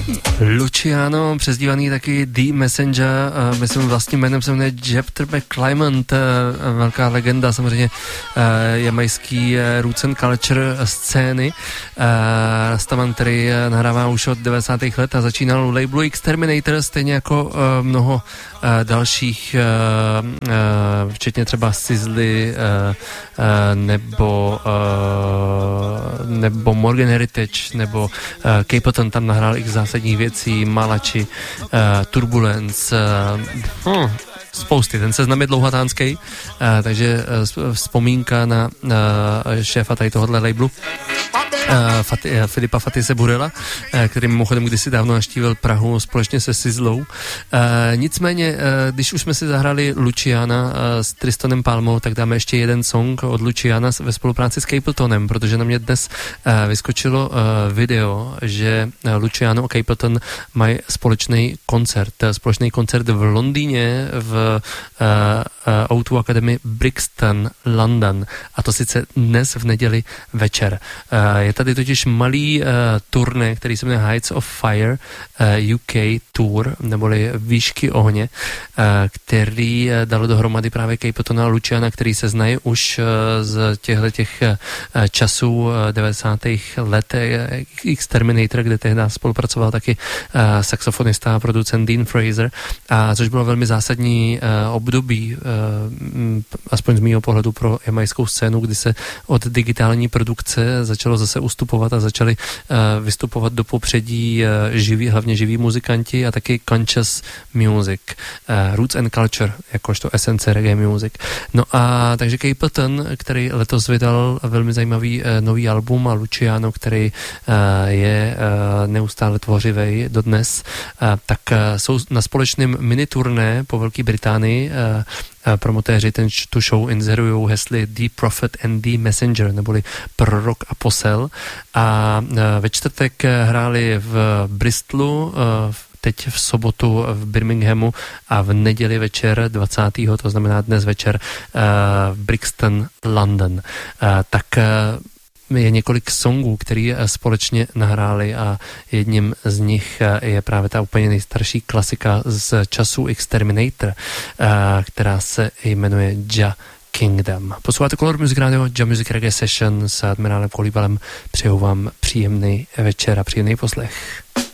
Luciano, přezdívaný taky The Messenger, myslím vlastním jménem se jmenuje Jeffrey Clement, velká legenda samozřejmě jamajský roots and culture scény, rastaman, který nahrává už od 90. let a začínal u labelu Exterminator, stejně jako mnoho dalších, včetně třeba Sizzly nebo Morgan Heritage nebo Capleton tam nahrál x zásadních věcí, Malachi, Turbulence, spousty. Ten seznam je dlouhatánský, takže vzpomínka na šéfa tady tohohle labelu, Filipa Fatise Burela, který mimochodem kdysi dávno navštívil Prahu společně se Sizzlou. Nicméně, když už jsme si zahrali Luciana s Tristonem Palmou, tak dáme ještě jeden song od Luciana ve spolupráci s Capletonem, protože na mě dnes vyskočilo video, že Luciano a Capleton mají společný koncert v Londýně v O2 Academy Brixton, London, a to sice dnes v neděli večer. Je tady totiž malý turné, který se jmenuje Heights of Fire UK Tour, neboli Výšky ohně, který dalo dohromady právě Capletona a Luciana, který se znají už z těch časů 90. let Exterminator, kde tehdy spolupracoval taky saxofonista a producent Dean Fraser, a což bylo velmi zásadní období, aspoň z mýho pohledu, pro jamajskou scénu, kdy se od digitální produkce začalo zase ustupovat a začali vystupovat do popředí hlavně živí muzikanti a taky conscious music, roots and culture, jakožto esence reggae music. No a takže Capleton, který letos vydal velmi zajímavý nový album, a Luciano, který je neustále tvořivej dodnes, tak jsou na společném miniturné po Velké Británii. Promotéři tu show inzerujou hesly The Prophet and The Messenger, neboli prorok a posel. A ve čtvrtek hráli v Bristolu, teď v sobotu v Birminghamu a v neděli večer 20. to znamená dnes večer v Brixton, London. Tak je několik songů, který společně nahráli, a jedním z nich je právě ta úplně nejstarší klasika z času Exterminator, která se jmenuje Ja Kingdom. Posloucháte Color Music Radio, Ja Music Reggae Session s admirálem Kolíbalem. Přeju vám příjemný večer a příjemný poslech.